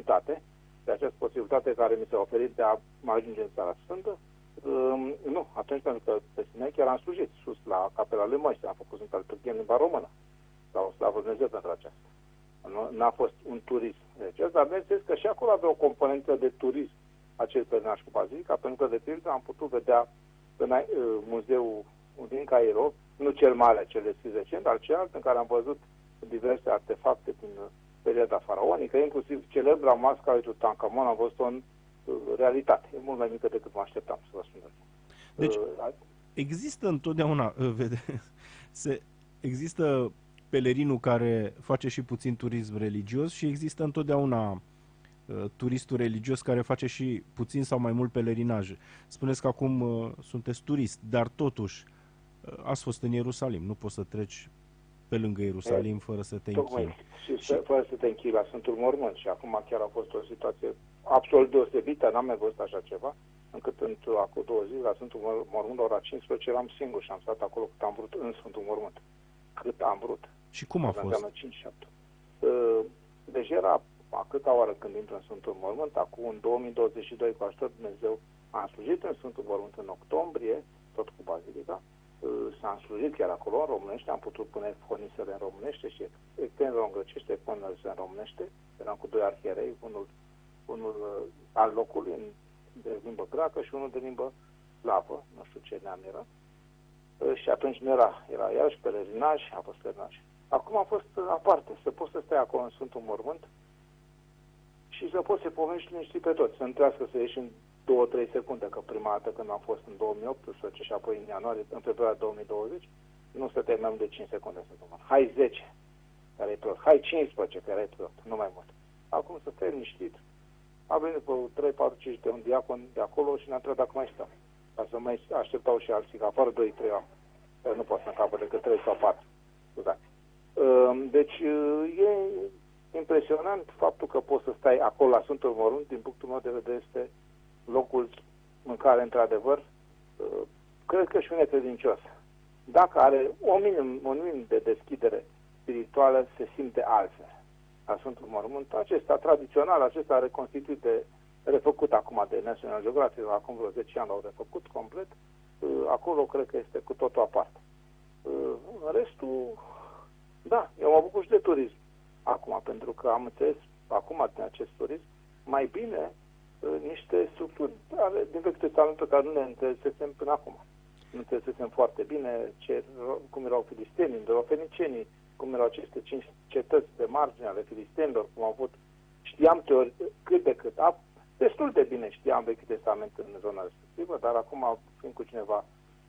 posibilitate, de această posibilitate care mi s-a oferit de a mă ajunge în Țara Sfântă, nu, atunci pentru că pe sine chiar am slujit sus la Capela lui Moise, am făcut Sfânta Liturghie în limba română, sau slavă Dumnezeu pentru aceasta. N-a fost un turism religios, dar bineînțeles că și acolo avea o componentă de turism acest pelerinaj cu bazilica, pentru că de pildă am putut vedea în muzeul din Cairo, nu cel mare, cel deschis recent, dar celălalt în care am văzut diverse artefacte din perioada faraonică, inclusiv celebra masca lui Tutankamon, am văzut-o în realitate. E mult mai mică decât mă așteptam, să vă spun. Deci, există întotdeauna, există pelerinul care face și puțin turism religios și există întotdeauna turistul religios care face și puțin sau mai mult pelerinaj. Spuneți că acum sunteți turist, dar totuși ați fost în Ierusalim. Nu poți să treci pe lângă Ierusalim fără să te închini. Și fără să te închini la Sfântul Mormânt. Și acum chiar a fost o situație absolut deosebită. N-am mai văzut așa ceva, încât acum 2 zile la Sfântul Mormânt, la ora 15, eram singur și am stat acolo cât am vrut în Sfântul Mormânt. Cât am vrut. Și cum a fost? 5-7. Deci era a câta oară când intru în Sfântul Mormânt, acum în 2022, cu ajutor Dumnezeu, am slujit în Sfântul Mormânt în octombrie, tot cu bazilica, s-am slujit chiar acolo în românește, am putut pune fonisele în românește și extenzia în grecește, fonisele în românește, eram cu 2 arhierei, unul al locului de limbă greacă și unul de limbă slavă, nu știu ce neam era. Și atunci nu era iarăși pelerinaj, a fost pelerinaj. Acum a fost aparte, să poți să stai acolo în Sfântul Mormânt și să poți să pomești liniștit pe toți, să nu trească să ieși în 2-3 secunde, că prima dată când am fost în 2018 și apoi în ianuarie, în februarie 2020, nu stăteai mai mult de 5 secunde să Mormânt. Hai 10, care e preot. Hai 15, care e preot, nu mai mult. Acum să stai liniștit. A venit pe 3, 4, 5 de un diacon de acolo și ne-a întrebat dacă mai stau. Ca să mai așteptau și alții, că afară 2-3 oameni. Nu pot să încapă decât 3 sau 4. Scuzați. Deci e impresionant faptul că poți să stai acolo la Sfântul Mormânt, din punctul meu de vedere este locul în care, într-adevăr, cred că și un necredincios, dacă are un minim de deschidere spirituală, se simte altfel. La Sfântul Mormânt, acesta tradițional, acesta reconstituit, refăcut acum de National Geographic, acum vreo 10 ani l-au refăcut complet, acolo cred că este cu totul aparte. În restul, da, eu mă bucur și de turism acum, pentru că am înțeles acum din acest turism mai bine niște structuri din vechiul testament pe care nu le înțelesesem până acum. Nu înțelesesem foarte bine cum erau filistenii, unde erau fenicienii, cum erau aceste 5 cetăți de margine ale filistenilor, cum au avut, știam cât de cât, destul de bine știam Vechiul Testament în zona respectivă, dar acum, fiind cu cineva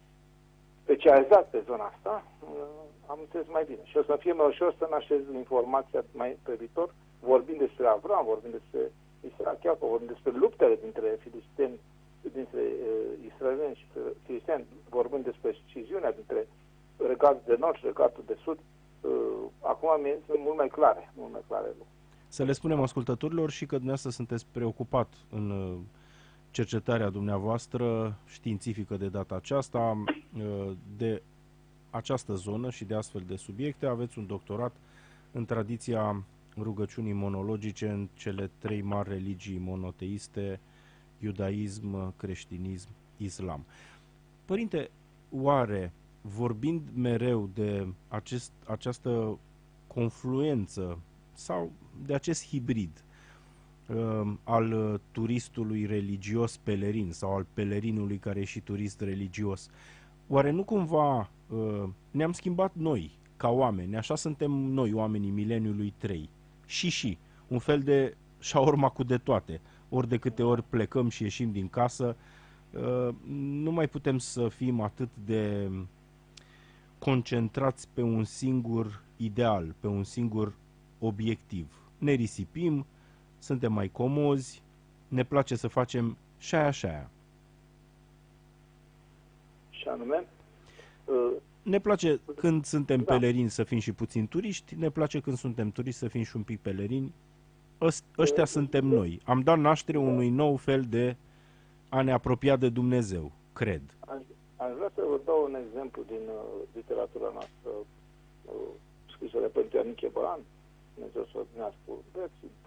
specializat pe zona asta, am înțeles mai bine. Și o să fie mai ușor să așez informația mai pe viitor, vorbind despre Avram, vorbind despre Isaac, vorbind despre luptele dintre filisteni, dintre israelieni și filisteni, vorbind despre sciziunea dintre regatul de nord și regatul de sud, acum sunt mult mai clare lucruri. Să le spunem ascultătorilor și că dumneavoastră sunteți preocupat în cercetarea dumneavoastră științifică de data aceasta, de această zonă și de astfel de subiecte. Aveți un doctorat în tradiția rugăciunii monologice în cele 3 mari religii monoteiste, iudaism, creștinism, islam. Părinte, oare, vorbind mereu de această confluență sau de acest hibrid al turistului religios pelerin sau al pelerinului care e și turist religios, oare nu cumva ne-am schimbat noi ca oameni, așa suntem noi, oamenii mileniului 3, și un fel de șaorma cu de toate, ori de câte ori plecăm și ieșim din casă, nu mai putem să fim atât de concentrați pe un singur ideal, pe un singur obiectiv. Ne risipim, suntem mai comozi, ne place să facem și aia. Și anume? Ne place când suntem pelerini să fim și puțin turiști, ne place când suntem turiști să fim și un pic pelerini. Ăștia suntem noi. Am dat naștere unui nou fel de a ne apropia de Dumnezeu, cred. Aș vrea să vă dau un exemplu din literatura noastră scrisă de Părinte Aniche Bălan, Dumnezeu să o odihnească cu vieții,